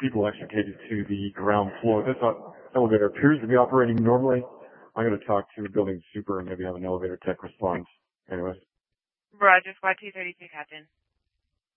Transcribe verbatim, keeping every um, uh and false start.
people extricated to the ground floor. This elevator appears to be operating normally. I'm going to talk to the building super and maybe have an elevator tech respond. Anyways. Roger, Squad two thirty-two, Captain.